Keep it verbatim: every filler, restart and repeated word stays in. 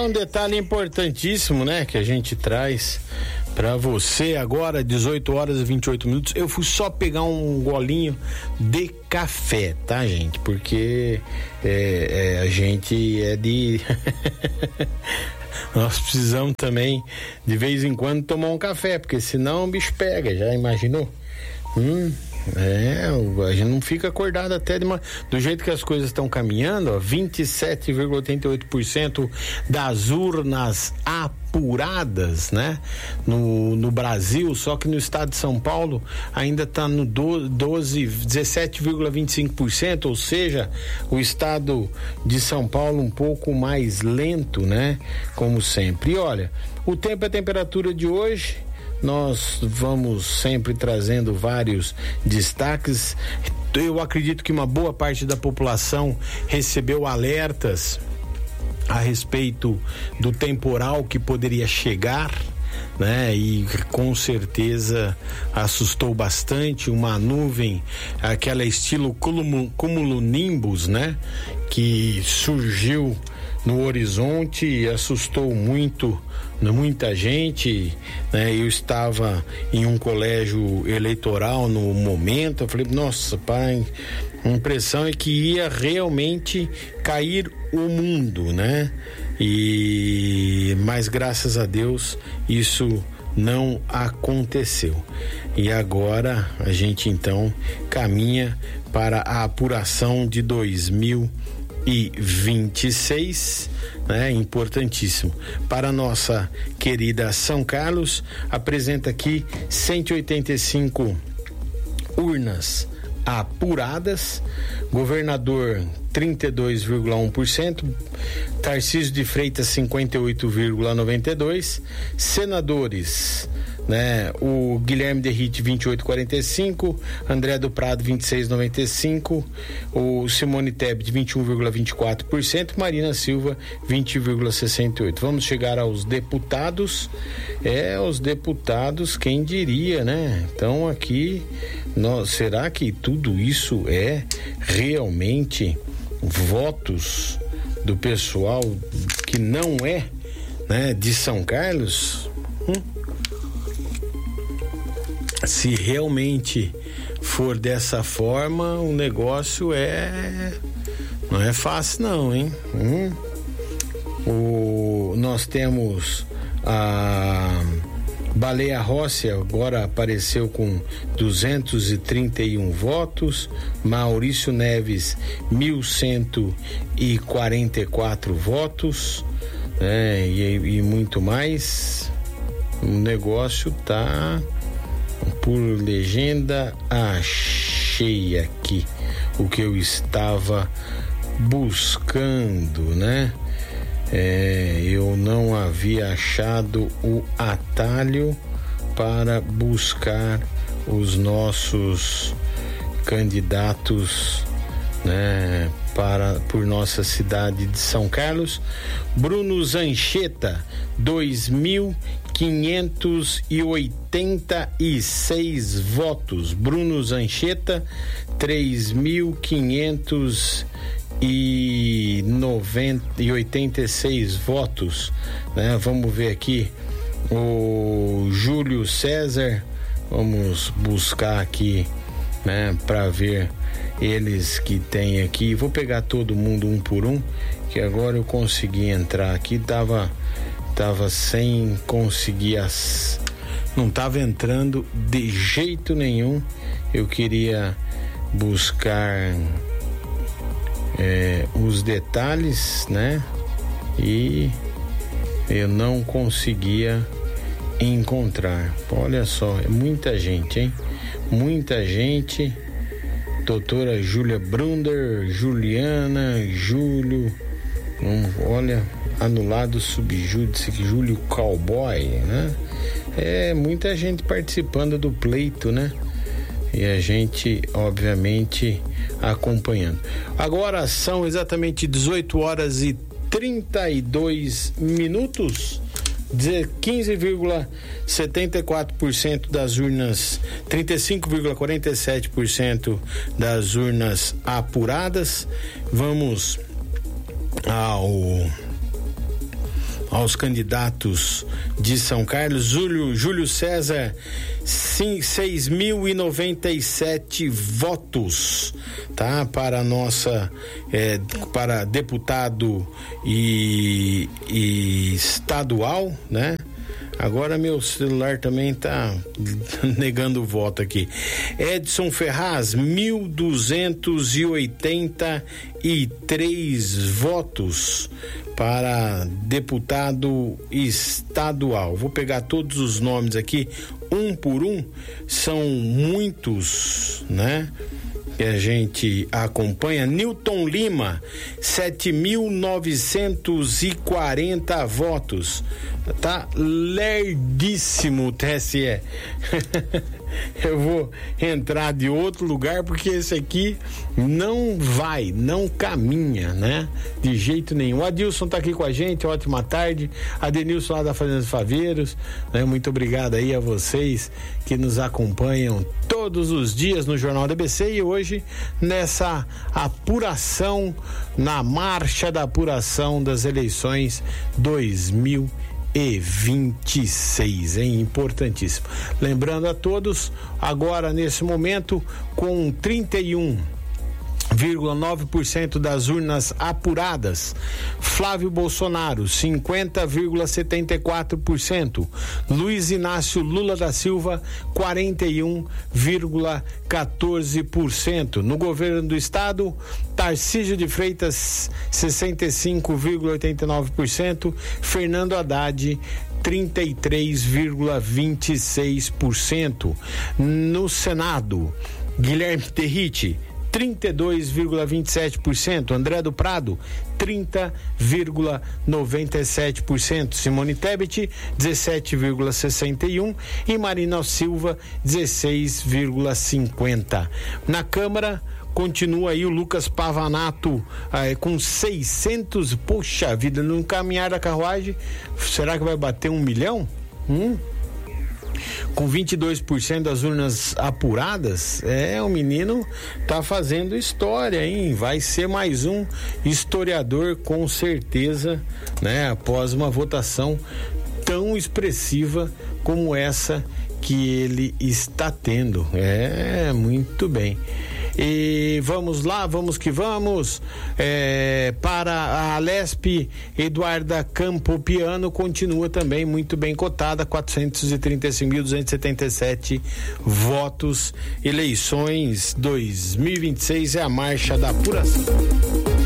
um detalhe importantíssimo, né, que a gente traz para você agora, dezoito horas e vinte e oito minutos. Eu fui só pegar um golinho de café, tá, gente? Porque é, é, a gente é de... Nós precisamos também, de vez em quando, tomar um café, porque senão o bicho pega, já imaginou? Hum... É, a gente não fica acordado até de uma... Do jeito que as coisas estão caminhando, ó, vinte e sete vírgula oitenta e oito por cento das urnas apuradas, né? No, no Brasil, só que no estado de São Paulo ainda está no doze, dezessete vírgula vinte e cinco por cento, ou seja, o estado de São Paulo um pouco mais lento, né? Como sempre. E olha, o tempo e a temperatura de hoje... Nós vamos sempre trazendo vários destaques. Eu acredito que uma boa parte da população recebeu alertas a respeito do temporal que poderia chegar, né? E com certeza assustou bastante uma nuvem, aquela estilo cumulonimbus, né? Que surgiu no horizonte e assustou muito, muita gente, né? Eu estava em um colégio eleitoral no momento, eu falei, nossa, pai, a impressão é que ia realmente cair o mundo, né? E mas graças a Deus isso não aconteceu. E agora a gente então caminha para a apuração de dois mil e vinte e seis, né? Importantíssimo. Para a nossa querida São Carlos, apresenta aqui cento e oitenta e cinco urnas apuradas, governador trinta e dois vírgula um por cento, Tarcísio de Freitas cinquenta e oito vírgula noventa e dois por cento, senadores, né? O Guilherme Derrite vinte e oito vírgula quarenta e cinco por cento, André do Prado vinte e seis vírgula noventa e cinco por cento, o Simone Tebet vinte e um vírgula vinte e quatro por cento, Marina Silva vinte vírgula sessenta e oito por cento. Vamos chegar aos deputados. É, os deputados, quem diria, né? Então aqui, nós, será que tudo isso é realmente votos do pessoal que não é, né, de São Carlos? Hum? Se realmente for dessa forma, o negócio é... não é fácil não, hein? Hum? O... Nós temos a Baleia Rossi, agora apareceu com duzentos e trinta e um votos, Maurício Neves mil cento e quarenta e quatro votos, né? e, e muito mais. O negócio tá... Por legenda, achei aqui o que eu estava buscando, né? É, eu não havia achado o atalho para buscar os nossos candidatos, né, para, por nossa cidade de São Carlos. Bruno Zancheta, dois mil quinhentos e oitenta e seis votos. Bruno Zancheta, três mil quinhentos e oitenta e seis votos, né? Vamos ver aqui o Júlio César, vamos buscar aqui, né, para ver eles que tem aqui. Vou pegar todo mundo um por um, que agora eu consegui entrar aqui, tava tava sem conseguir as... não tava entrando de jeito nenhum. Eu queria buscar é, os detalhes, né? E eu não conseguia encontrar. Olha só, é muita gente, hein? Muita gente. Doutora Júlia Brunder, Juliana, Júlio, hum, olha, anulado subjúdice, Júlio Cowboy, né? É muita gente participando do pleito, né? E a gente, obviamente, acompanhando. Agora são exatamente dezoito horas e trinta e dois minutos. quinze vírgula setenta e quatro por cento das urnas, trinta e cinco vírgula quarenta e sete por cento das urnas apuradas. Vamos ao aos candidatos de São Carlos. Júlio, Júlio César, seis mil e noventa e sete votos, tá? Para a nossa, é, para deputado e, e estadual, né? Agora meu celular também tá negando o voto aqui. Edson Ferraz, mil duzentos e oitenta e três votos para deputado estadual. Vou pegar todos os nomes aqui, um por um. São muitos, né? Que a gente acompanha. Newton Lima, sete mil novecentos e quarenta votos. Tá lerdíssimo o T S E. Eu vou entrar de outro lugar porque esse aqui não vai, não caminha, né? De jeito nenhum. O Adilson tá aqui com a gente, ótima tarde. Adenilson lá da Fazenda dos Faveiros, né? Muito obrigado aí a vocês que nos acompanham todos os dias no Jornal D B C e hoje nessa apuração, na marcha da apuração das eleições dois mil e vinte e seis, hein? Importantíssimo. Lembrando a todos, agora nesse momento, com trinta e um vírgula nove por cento das urnas apuradas, Flávio Bolsonaro, cinquenta vírgula setenta e quatro por cento, Luiz Inácio Lula da Silva, quarenta e um vírgula quatorze por cento. No governo do estado, Tarcísio de Freitas, sessenta e cinco vírgula oitenta e nove por cento, Fernando Haddad, trinta e três vírgula vinte e seis por cento. No Senado, Guilherme Terricci, trinta e dois vírgula vinte e sete por cento, André do Prado, trinta vírgula noventa e sete por cento, Simone Tebet, dezessete vírgula sessenta e um por cento e Marina Silva, dezesseis vírgula cinquenta por cento. Na Câmara, continua aí o Lucas Pavanato eh, com seiscentos, poxa vida, no caminhar da carruagem, será que vai bater um milhão? Hum? Com vinte e dois por cento das urnas apuradas, é, o menino tá fazendo história, hein? Vai ser mais um historiador com certeza, né? Após uma votação tão expressiva como essa que ele está tendo. É, muito bem. E vamos lá, vamos que vamos. É, para a Alesp, Eduarda Campopiano continua também muito bem cotada, quatrocentos e trinta e cinco mil duzentos e setenta e sete votos. Eleições dois mil e vinte e seis é a marcha da apuração.